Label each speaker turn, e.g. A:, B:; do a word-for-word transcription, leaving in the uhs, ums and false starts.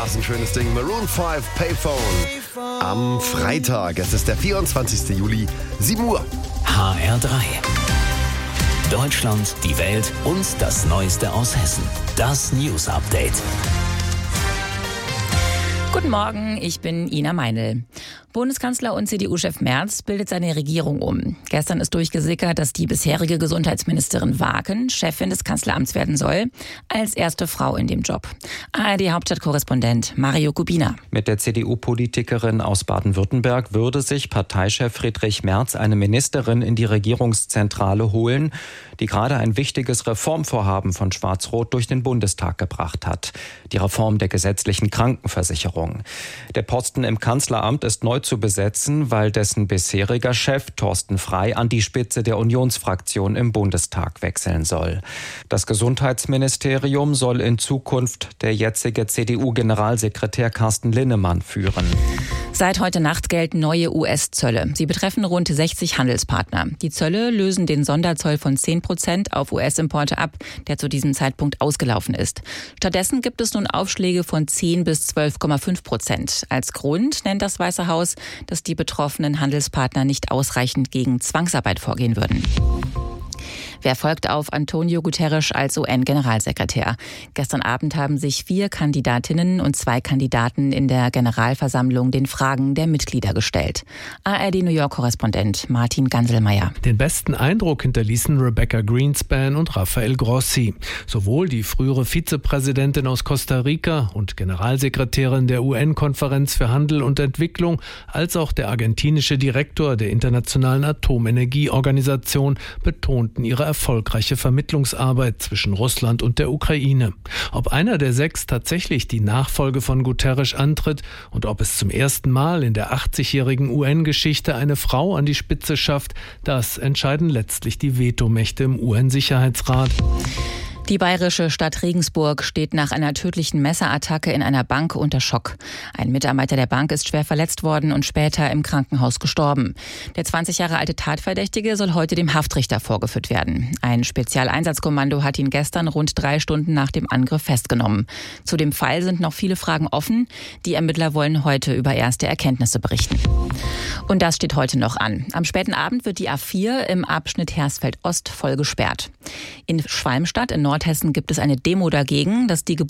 A: das ein schönes Ding. Maroon fünf, Payphone. Am Freitag, es ist der vierundzwanzigster Juli, sieben Uhr.
B: H R drei. Deutschland, die Welt und das Neueste aus Hessen. Das News Update.
C: Guten Morgen, ich bin Ina Meinl. Bundeskanzler und C D U-Chef Merz bildet seine Regierung um. Gestern ist durchgesickert, dass die bisherige Gesundheitsministerin Waken Chefin des Kanzleramts werden soll, als erste Frau in dem Job. A R D-Hauptstadtkorrespondent Mario Kubina.
D: Mit der C D U-Politikerin aus Baden-Württemberg würde sich Parteichef Friedrich Merz eine Ministerin in die Regierungszentrale holen, die gerade ein wichtiges Reformvorhaben von Schwarz-Rot durch den Bundestag gebracht hat. Die Reform der gesetzlichen Krankenversicherung. Der Posten im Kanzleramt ist neu zu besetzen, weil dessen bisheriger Chef Thorsten Frey an die Spitze der Unionsfraktion im Bundestag wechseln soll. Das Gesundheitsministerium soll in Zukunft der jetzige C D U-Generalsekretär Carsten Linnemann führen.
C: Seit heute Nacht gelten neue U S-Zölle. Sie betreffen rund sechzig Handelspartner. Die Zölle lösen den Sonderzoll von zehn Prozent auf U S-Importe ab, der zu diesem Zeitpunkt ausgelaufen ist. Stattdessen gibt es nun Aufschläge von zehn bis zwölf Komma fünf Prozent. Als Grund nennt das Weiße Haus, dass die betroffenen Handelspartner nicht ausreichend gegen Zwangsarbeit vorgehen würden. Wer folgt auf Antonio Guterres als U N-Generalsekretär? Gestern Abend haben sich vier Kandidatinnen und zwei Kandidaten in der Generalversammlung den Fragen der Mitglieder gestellt. A R D-New York-Korrespondent Martin Ganselmeier.
E: Den besten Eindruck hinterließen Rebecca Greenspan und Rafael Grossi. Sowohl die frühere Vizepräsidentin aus Costa Rica und Generalsekretärin der U N-Konferenz für Handel und Entwicklung als auch der argentinische Direktor der Internationalen Atomenergieorganisation betonten ihre erfolgreiche Vermittlungsarbeit zwischen Russland und der Ukraine. Ob einer der sechs tatsächlich die Nachfolge von Guterres antritt und ob es zum ersten Mal in der achtzigjährigen U N-Geschichte eine Frau an die Spitze schafft, das entscheiden letztlich die Vetomächte im U N-Sicherheitsrat.
C: Die bayerische Stadt Regensburg steht nach einer tödlichen Messerattacke in einer Bank unter Schock. Ein Mitarbeiter der Bank ist schwer verletzt worden und später im Krankenhaus gestorben. Der zwanzig Jahre alte Tatverdächtige soll heute dem Haftrichter vorgeführt werden. Ein Spezialeinsatzkommando hat ihn gestern rund drei Stunden nach dem Angriff festgenommen. Zu dem Fall sind noch viele Fragen offen. Die Ermittler wollen heute über erste Erkenntnisse berichten. Und das steht heute noch an. Am späten Abend wird die A vier im Abschnitt Hersfeld Ost voll gesperrt. In Schwalmstadt in Nordhessen gibt es eine Demo dagegen, dass die Geburt